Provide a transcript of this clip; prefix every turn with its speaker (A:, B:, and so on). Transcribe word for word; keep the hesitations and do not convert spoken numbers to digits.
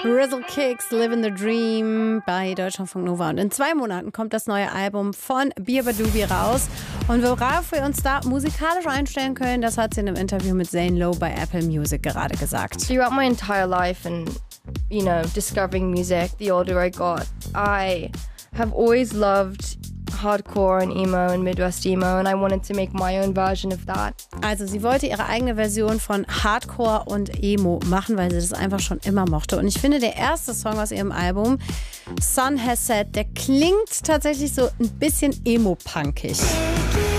A: Rizzle Kicks, Livin' the Dream bei Deutschlandfunk Nova. Und in zwei Monaten kommt das neue Album von Beabadoobie raus. Und worauf wir uns da musikalisch einstellen können, das hat sie in einem Interview mit Zane Lowe bei Apple Music gerade gesagt.
B: Throughout my entire life and, you know, discovering music, the older I got, I have always loved hardcore and emo and Midwest emo and I wanted to make my own version of that.
A: Also sie wollte ihre eigene Version von Hardcore und Emo machen, weil sie das einfach schon immer mochte. Und ich finde, der erste Song aus ihrem Album, Sun Has Set, der klingt tatsächlich so ein bisschen emo-punkig.